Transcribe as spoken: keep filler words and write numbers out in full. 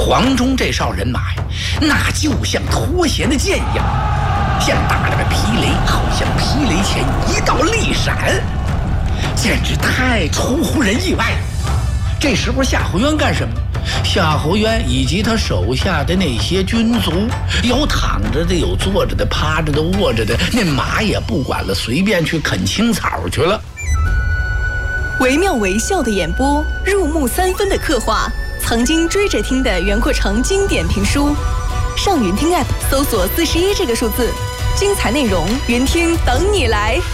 黄忠这哨人马呀，那就像脱弦的箭一样，像打了个霹雷，好像霹雷前一道利闪，简直太出乎人意外了。这时候夏侯渊干什么？夏侯渊以及他手下的那些军卒，有躺着的，有坐着的，趴着的，卧着的，那马也不管了，随便去啃青草去了。 惟妙惟肖的演播，入木三分的刻画，曾经追着听的袁阔成经典评书。上云听 App 搜索四十一这个数字，精彩内容，云听等你来。